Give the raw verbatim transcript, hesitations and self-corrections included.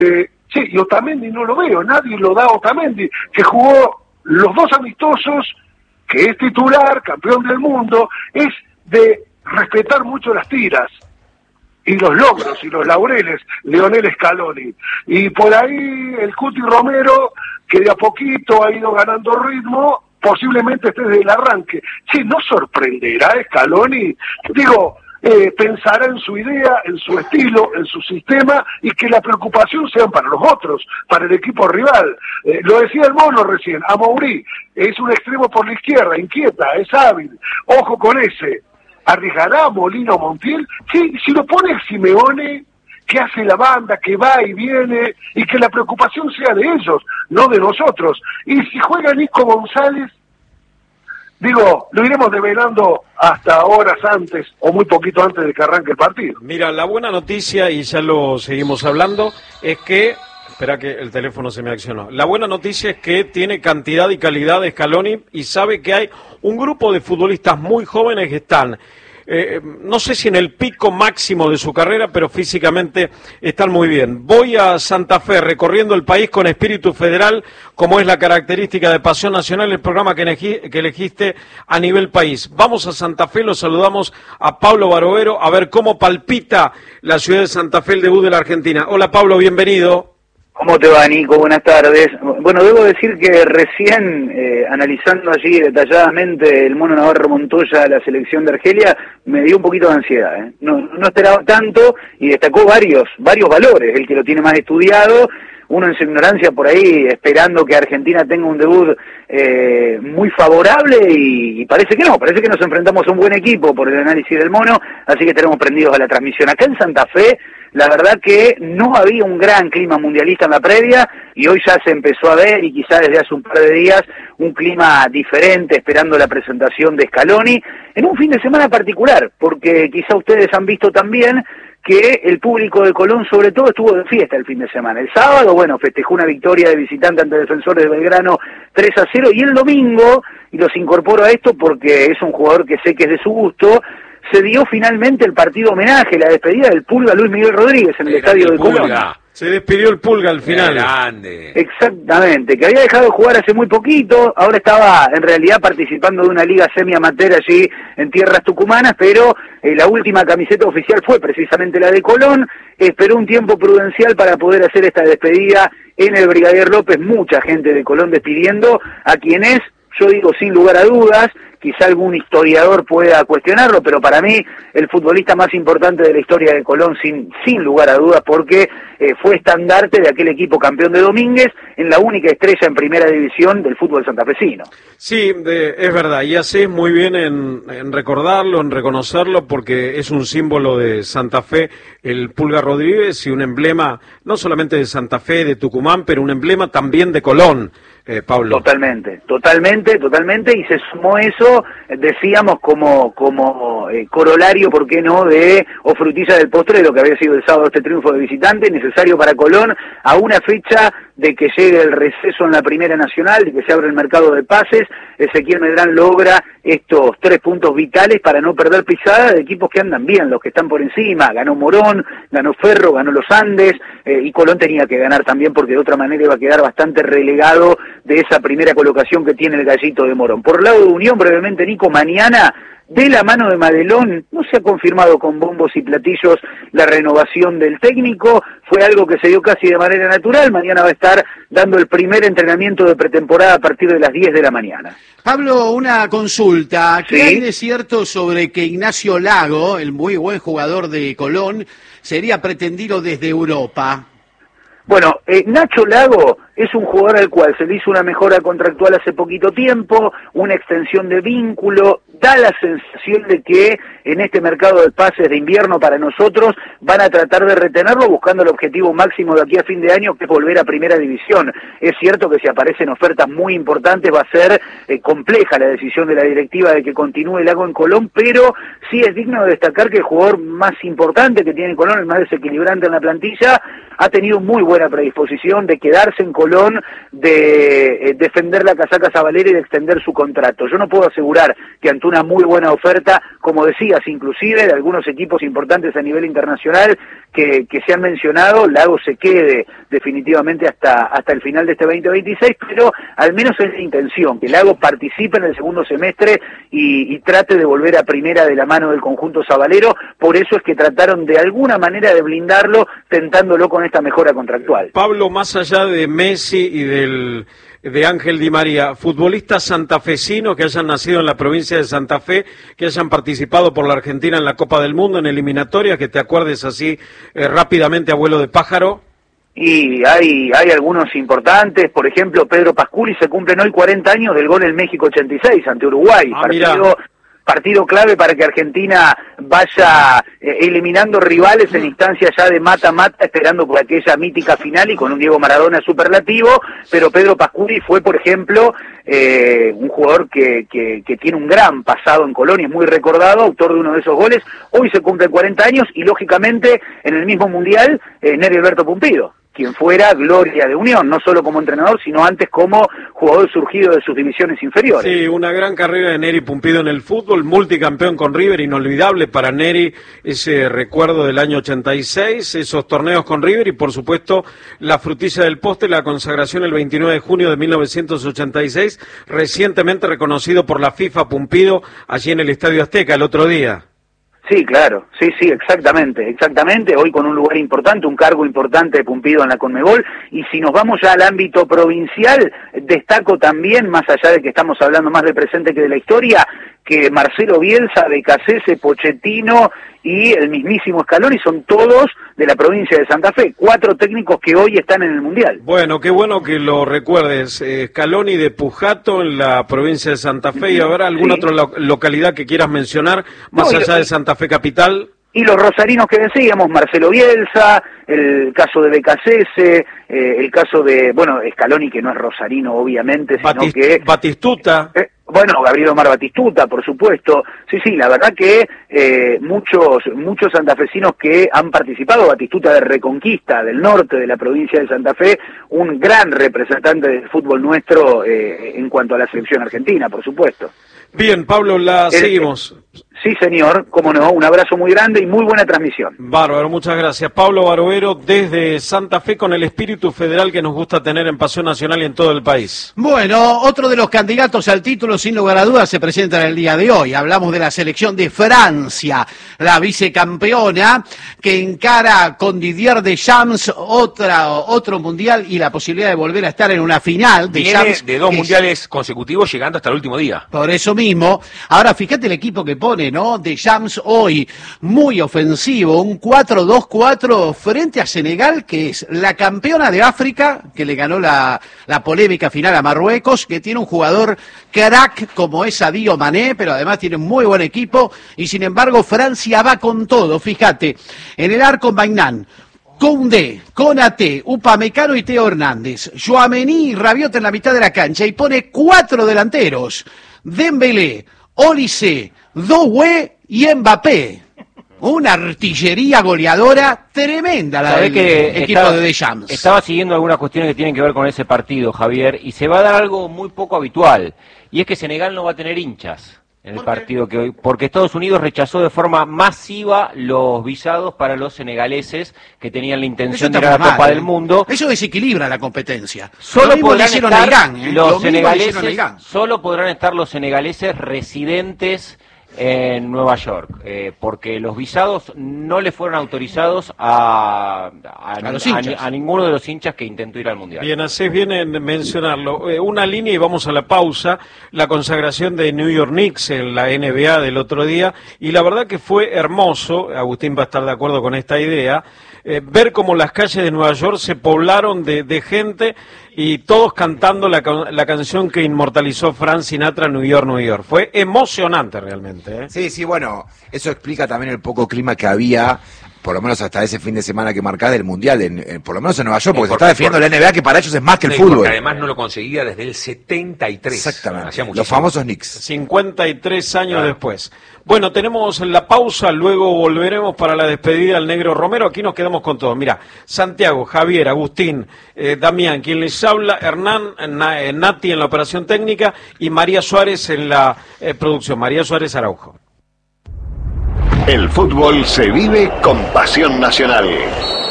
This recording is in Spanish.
Eh, sí, y Otamendi no lo veo, nadie lo da a Otamendi, que jugó los dos amistosos, que es titular, campeón del mundo, es de respetar mucho las tiras y los logros y los laureles, Lionel Scaloni. Y por ahí el Cuti Romero, que de a poquito ha ido ganando ritmo, posiblemente esté desde el arranque. Sí, ¿no sorprenderá Scaloni? Digo, eh, pensará en su idea, en su estilo, en su sistema, y que la preocupación sea para los otros, para el equipo rival. Eh, lo decía el Mono recién, Amouri es un extremo por la izquierda, inquieta, es hábil, ojo con ese. ¿Arriesgará Molino Montiel? Sí, si lo pone Simeone, que hace la banda, que va y viene, y que la preocupación sea de ellos, no de nosotros. Y si juega Nico González, digo, lo iremos develando hasta horas antes, o muy poquito antes de que arranque el partido. Mira, la buena noticia, y ya lo seguimos hablando, es que... Espera que el teléfono se me accionó. La buena noticia es que tiene cantidad y calidad de Scaloni y sabe que hay un grupo de futbolistas muy jóvenes que están, eh, no sé si en el pico máximo de su carrera, pero físicamente están muy bien. Voy a Santa Fe, recorriendo el país con espíritu federal, como es la característica de Pasión Nacional, el programa que, elegí, que elegiste a nivel país. Vamos a Santa Fe, lo saludamos a Pablo Barovero, a ver cómo palpita la ciudad de Santa Fe, el debut de la Argentina. Hola Pablo, bienvenido. ¿Cómo te va, Nico? Buenas tardes. Bueno, debo decir que recién, eh, analizando allí detalladamente el Mono Navarro Montoya, la selección de Argelia, me dio un poquito de ansiedad, ¿eh? No, no esperaba tanto y destacó varios, varios valores, el que lo tiene más estudiado, uno en su ignorancia por ahí, esperando que Argentina tenga un debut eh, muy favorable y, y parece que no, parece que nos enfrentamos a un buen equipo por el análisis del Mono, así que estaremos prendidos a la transmisión. Acá en Santa Fe, la verdad que no había un gran clima mundialista en la previa y hoy ya se empezó a ver, y quizá desde hace un par de días, un clima diferente esperando la presentación de Scaloni en un fin de semana particular, porque quizá ustedes han visto también que el público de Colón sobre todo estuvo de fiesta el fin de semana. El sábado, bueno, festejó una victoria de visitante ante Defensores de Belgrano tres a cero, y el domingo, y los incorporo a esto porque es un jugador que sé que es de su gusto, se dio finalmente el partido homenaje, la despedida del Pulga Luis Miguel Rodríguez en el estadio de Colón. Se despidió el Pulga al final. Grande. Exactamente, que había dejado de jugar hace muy poquito, ahora estaba en realidad participando de una liga semi-amateur allí en tierras tucumanas, pero eh, la última camiseta oficial fue precisamente la de Colón. Esperó un tiempo prudencial para poder hacer esta despedida en el Brigadier López, mucha gente de Colón despidiendo a quien es, yo digo sin lugar a dudas, quizá algún historiador pueda cuestionarlo, pero para mí el futbolista más importante de la historia de Colón, sin, sin lugar a dudas, porque eh, fue estandarte de aquel equipo campeón de Domínguez, en la única estrella en primera división del fútbol santafesino. Sí, de, es verdad, y haces muy bien en, en recordarlo, en reconocerlo, porque es un símbolo de Santa Fe, el Pulga Rodríguez, y un emblema no solamente de Santa Fe, de Tucumán, pero un emblema también de Colón. Eh, Pablo. Totalmente, totalmente, totalmente, y se sumó eso, decíamos, como como eh, corolario, ¿por qué no?, de o frutilla del postre de lo que había sido el sábado este triunfo de visitante, necesario para Colón, a una fecha de que llegue el receso en la Primera Nacional, de que se abre el mercado de pases. Ezequiel Medrán logra estos tres puntos vitales para no perder pisada de equipos que andan bien, los que están por encima. Ganó Morón, ganó Ferro, ganó Los Andes, eh, y Colón tenía que ganar también, porque de otra manera iba a quedar bastante relegado de esa primera colocación que tiene el Gallito de Morón. Por el lado de Unión, brevemente, Nico, mañana, de la mano de Madelón, no se ha confirmado con bombos y platillos la renovación del técnico, fue algo que se dio casi de manera natural. Mañana va a estar dando el primer entrenamiento de pretemporada a partir de las diez de la mañana. Pablo, una consulta. ¿Qué ¿Sí? hay de cierto sobre que Ignacio Lago, el muy buen jugador de Colón, sería pretendido desde Europa? Bueno, eh, Nacho Lago es un jugador al cual se le hizo una mejora contractual hace poquito tiempo, una extensión de vínculo, da la sensación de que en este mercado de pases de invierno para nosotros van a tratar de retenerlo buscando el objetivo máximo de aquí a fin de año, que es volver a Primera División. Es cierto que si aparecen ofertas muy importantes va a ser eh, compleja la decisión de la directiva de que continúe Lago en Colón, pero sí es digno de destacar que el jugador más importante que tiene Colón, el más desequilibrante en la plantilla, ha tenido muy buena predisposición de quedarse en Colón, de eh, defender la casaca sabalera y de extender su contrato. Yo no puedo asegurar que ante una muy buena oferta, como decías, inclusive de algunos equipos importantes a nivel internacional que, que se han mencionado. Lago se quede definitivamente hasta, hasta el final de este veinte veintiséis, pero al menos es la intención, que Lago participe en el segundo semestre y, y trate de volver a primera de la mano del conjunto sabalero. Por eso es que trataron de alguna manera de blindarlo, tentándolo con esta mejora contractual. Pablo, más allá de Messi y del de Ángel Di María, futbolistas santafesinos que hayan nacido en la provincia de Santa Fe, que hayan participado por la Argentina en la Copa del Mundo, en eliminatoria, que te acuerdes así eh, rápidamente, abuelo de pájaro. Y hay hay algunos importantes, por ejemplo, Pedro Pasculi, se cumplen hoy cuarenta años del gol en México ochenta y seis ante Uruguay, ah, partido mira. partido clave para que Argentina vaya eh, eliminando rivales en instancias ya de mata-mata, esperando por aquella mítica final y con un Diego Maradona superlativo. Pero Pedro Pasculi fue, por ejemplo, eh, un jugador que, que, que tiene un gran pasado en Colonia, es muy recordado, autor de uno de esos goles. Hoy se cumplen cuarenta años y, lógicamente, en el mismo Mundial, eh, Nery Alberto Pumpido, quien fuera gloria de Unión, no solo como entrenador, sino antes como jugador surgido de sus divisiones inferiores. Sí, una gran carrera de Nery Pumpido en el fútbol, multicampeón con River, inolvidable para Nery ese recuerdo del año ochenta y seis, esos torneos con River y, por supuesto, la frutilla del postre, la consagración el veintinueve de junio de mil novecientos ochenta y seis, recientemente reconocido por la FIFA Pumpido allí en el Estadio Azteca el otro día. Sí, claro, sí, sí, exactamente, exactamente, hoy con un lugar importante, un cargo importante de Pumpido en la Conmebol. Y si nos vamos ya al ámbito provincial, destaco también, más allá de que estamos hablando más del presente que de la historia, que Marcelo Bielsa, Becasese, Pochettino y el mismísimo Scaloni son todos de la provincia de Santa Fe, cuatro técnicos que hoy están en el Mundial. Bueno, qué bueno que lo recuerdes, eh, Scaloni de Pujato en la provincia de Santa Fe. ¿Y habrá alguna sí. otra lo localidad que quieras mencionar, más no, allá de Santa Fe capital? Y los rosarinos que decíamos, Marcelo Bielsa, el caso de Becasese, eh, el caso de, bueno, Scaloni, que no es rosarino obviamente, sino Batist que... Batistuta. Eh, Bueno, Gabriel Omar Batistuta, por supuesto. Sí, sí, la verdad que eh, muchos muchos santafesinos que han participado, Batistuta de Reconquista, del norte de la provincia de Santa Fe, un gran representante del fútbol nuestro eh, en cuanto a la selección argentina, por supuesto. Bien, Pablo, la El, seguimos. Sí, señor, cómo no, un abrazo muy grande y muy buena transmisión. Bárbaro, muchas gracias. Pablo Barovero desde Santa Fe con el espíritu federal que nos gusta tener en Pasión Nacional y en todo el país. Bueno, otro de los candidatos al título, sin lugar a dudas, se presenta en el día de hoy. Hablamos de la selección de Francia, la vicecampeona, que encara con Didier Deschamps otra, otro mundial y la posibilidad de volver a estar en una final. Viene de dos mundiales consecutivos llegando hasta el último día. Por eso mismo. Ahora, fíjate el equipo que pone, ¿no? Deschamps hoy, muy ofensivo, un cuatro dos cuatro frente a Senegal, que es la campeona de África, que le ganó la, la polémica final a Marruecos, que tiene un jugador crack como es Sadio Mané, pero además tiene un muy buen equipo, y sin embargo Francia va con todo, fíjate, en el arco Maignan, Koundé, Konaté, Upamecano y Teo Hernández, Tchouaméni y Rabiot en la mitad de la cancha, y pone cuatro delanteros, Dembélé, Olise, Doué y Mbappé. Una artillería goleadora tremenda la del que equipo estaba, de Deschamps. Estaba siguiendo algunas cuestiones que tienen que ver con ese partido, Javier, y se va a dar algo muy poco habitual, y es que Senegal no va a tener hinchas en el partido que hoy, porque Estados Unidos rechazó de forma masiva los visados para los senegaleses que tenían la intención de ir a la mal, Copa ¿eh? del Mundo. Eso desequilibra la competencia. Solo Lo mismo podrán le hicieron estar a Irán, ¿eh? los Lo mismo le senegaleses, hicieron a Irán. solo podrán estar los senegaleses residentes en Nueva York, eh, porque los visados no le fueron autorizados a, a, a, los a, a ninguno de los hinchas que intentó ir al Mundial. Bien, haces bien en mencionarlo. Eh, una línea y vamos a la pausa. La consagración de New York Knicks en la N B A del otro día, y la verdad que fue hermoso, Agustín va a estar de acuerdo con esta idea, eh, ver cómo las calles de Nueva York se poblaron de, de gente y todos cantando la, la canción que inmortalizó Frank Sinatra, New York, New York. Fue emocionante realmente, ¿eh? Sí, sí, bueno, eso explica también el poco clima que había por lo menos hasta ese fin de semana que marcás del Mundial, en, en, por lo menos en Nueva York, porque, porque se está defendiendo porque, la N B A, que para ellos es más que el no, fútbol. Porque además no lo conseguía desde el setenta y tres. Exactamente, los famosos Knicks. cincuenta y tres años ah. después. Bueno, tenemos la pausa, luego volveremos para la despedida al Negro Romero. Aquí nos quedamos con todo. Mira, Santiago, Javier, Agustín, eh, Damián, quien les habla, Hernán, Na, eh, Nati en la operación técnica y María Suárez en la eh, producción. María Suárez Araujo. El fútbol se vive con pasión nacional.